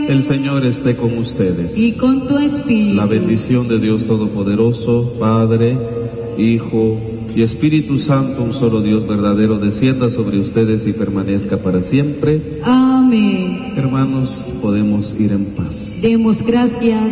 El Señor esté con ustedes. Y con tu espíritu. La bendición de Dios Todopoderoso, Padre, Hijo y Espíritu Santo, un solo Dios verdadero, descienda sobre ustedes y permanezca para siempre. Amén. Hermanos, podemos ir en paz. Demos gracias